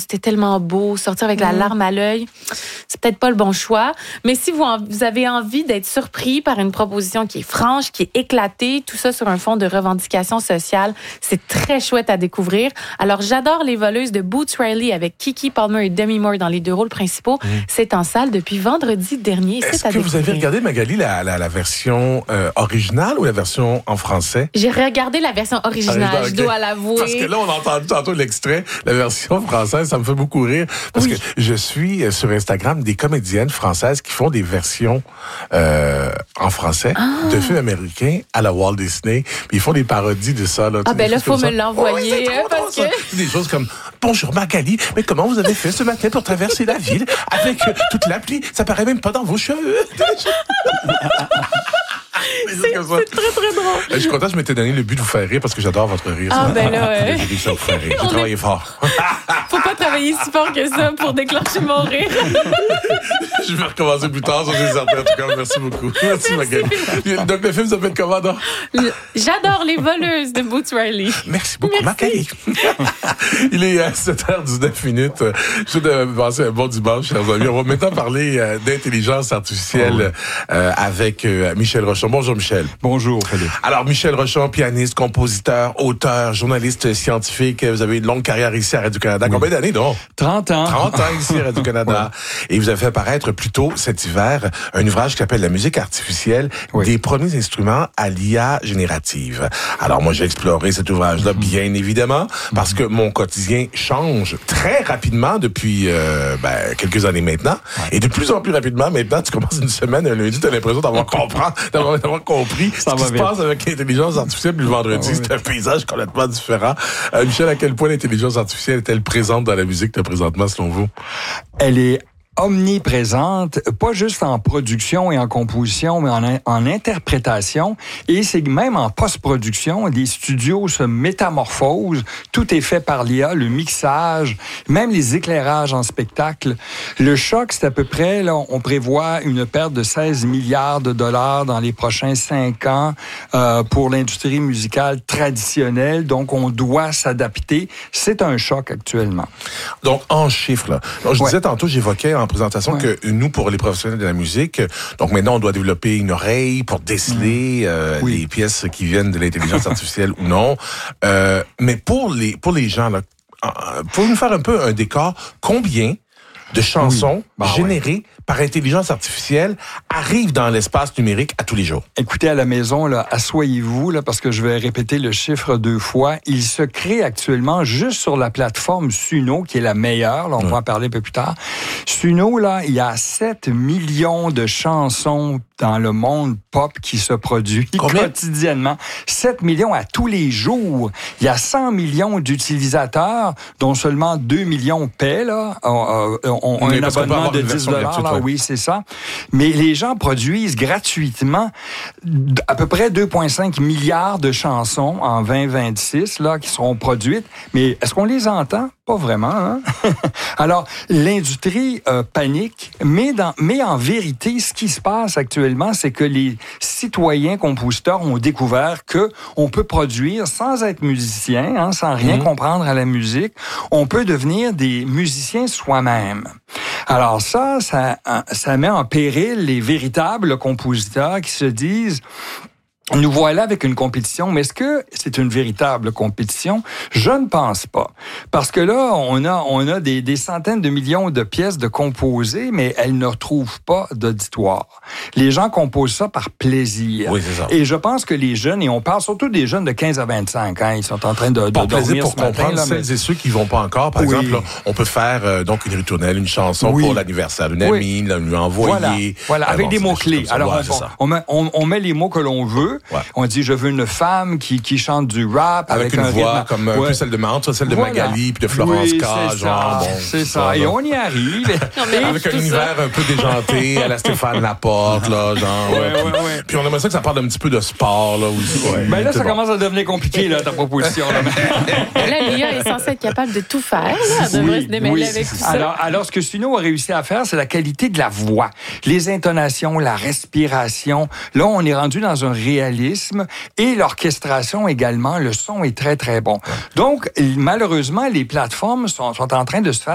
c'était tellement beau, sortir avec la larme à l'œil, c'est peut-être pas le bon choix. Mais si vous avez envie d'être surpris par une proposition qui est franche, qui est éclatée, tout ça sur un fond de revendication sociale, c'est très chouette à découvrir. Alors, j'adore les voleuses de Boots Riley avec Keke Palmer et Demi Moore dans les 2 rôles principaux. C'est en salle depuis vendredi dernier. Est-ce que vous avez regardé, Magali, la version originale ou la version en français? J'ai regardé la version originale, je dois l'avouer. Parce que là, on a entendu tantôt l'extrait, la version française, ça me fait beaucoup rire. Parce que je suis sur Instagram des comédiennes françaises qui font des versions en français de films américains à la Walt Disney. Puis ils font des parodies de ça. Là, ben là, il faut me l'envoyer. Parce que des choses comme « Bonjour Magali, mais comment vous avez fait ce matin pour traverser la ville avec toute la pluie? Ça paraît même pas dans vos cheveux. » C'est très, très drôle. Je suis content, je m'étais donné le but de vous faire rire parce que j'adore votre rire. Ben là, ouais. Ça vous fait rire. J'ai travaillé fort. Faut pas travailler si fort que ça pour déclencher mon rire. Je vais recommencer plus tard, ça c'est certain. En tout cas, merci beaucoup. Merci Magali. Donc, le film s'appelle comment, donc? J'adore les voleuses de Boots Riley. Merci beaucoup, Magali. Il est 7h19. Je vais passer un bon dimanche, chers amis. On va maintenant parler d'intelligence artificielle avec Michel Rochon. Bonjour, Michel. Bonjour, Philippe. Alors, Michel Rochon, pianiste, compositeur, auteur, journaliste scientifique. Vous avez une longue carrière ici à Radio-Canada. Combien d'années, non? 30 ans. 30 ans ici à Radio-Canada. Et vous avez fait apparaître plus tôt cet hiver un ouvrage qui s'appelle La musique artificielle, des premiers instruments à l'IA générative. Alors, moi, j'ai exploré cet ouvrage-là, bien évidemment, parce que mon quotidien change très rapidement depuis quelques années maintenant. Et de plus en plus rapidement, maintenant, tu commences une semaine, un lundi, tu as l'impression d'avoir compris ce qui se passe avec l'intelligence artificielle. Puis le vendredi, c'est un paysage complètement différent. Michel, à quel point l'intelligence artificielle est-elle présente dans la musique de présentement, selon vous? Elle est omniprésente, pas juste en production et en composition, mais en interprétation. Et c'est même en post-production, les studios se métamorphosent. Tout est fait par l'IA, le mixage, même les éclairages en spectacle. Le choc, c'est à peu près, là, on prévoit une perte de 16 milliards de dollars dans les prochains 5 ans pour l'industrie musicale traditionnelle. Donc, on doit s'adapter. C'est un choc actuellement. Donc, en chiffres, là. Donc, je disais tantôt, j'évoquais en présentation que nous, pour les professionnels de la musique, donc maintenant, on doit développer une oreille pour déceler les pièces qui viennent de l'intelligence artificielle ou non. Mais pour les gens, là, pouvez-vous nous faire un peu un décor? Combien de chansons générées par intelligence artificielle arrivent dans l'espace numérique à tous les jours? Écoutez, à la maison, là, asseyez-vous, là, parce que je vais répéter le chiffre 2 fois. Il se crée actuellement juste sur la plateforme Suno, qui est la meilleure. Là, on va en parler un peu plus tard. Suno, là, il y a 7 millions de chansons dans le monde pop qui se produit quotidiennement. 7 millions à tous les jours. Il y a 100 millions d'utilisateurs, dont seulement 2 millions paient, là. On a un abonnement de $10. Là, oui, c'est ça. Mais les gens produisent gratuitement à peu près 2,5 milliards de chansons en 2026, là, qui seront produites. Mais est-ce qu'on les entend? Pas vraiment, hein? Alors, l'industrie panique, mais en vérité, ce qui se passe actuellement, c'est que les citoyens compositeurs ont découvert que on peut produire sans être musicien, hein, sans rien comprendre à la musique. On peut devenir des musiciens soi-même. Alors ça met en péril les véritables compositeurs qui se disent: nous voilà avec une compétition, mais est-ce que c'est une véritable compétition? Je ne pense pas. Parce que là, on a des centaines de millions de pièces de composées, mais elles ne retrouvent pas d'auditoire. Les gens composent ça par plaisir. Oui, c'est ça. Et je pense que les jeunes, et on parle surtout des jeunes de 15 à 25 ans, ils sont en train de par plaisir dormir pour ce matin, comprendre là, celles et ceux qui vont pas encore. Par exemple, là, on peut faire donc une ritournelle, une chanson pour l'anniversaire d'une amie, lui envoyer. Voilà, avec des mots-clés. Alors, on met les mots que l'on veut. Ouais. On dit, je veux une femme qui chante du rap. Avec une voix comme un peu celle de Mante, celle de Magali, puis de Florence K. C'est ça. Et on y arrive. Avec un univers un peu déjanté à la Stéphane Laporte, là, genre. Puis on aimerait ça que ça parle un petit peu de sport, là, aussi. Ben là, ça commence à devenir compliqué, là, ta proposition. Là, l'IA est censée être capable de tout faire. Là. Elle devrait se démêler avec tout ça. Alors, ce que Suno a réussi à faire, c'est la qualité de la voix. Les intonations, la respiration. Là, on est rendu dans un réalisme et l'orchestration également. Le son est très, très bon. Donc, malheureusement, les plateformes sont en train de se faire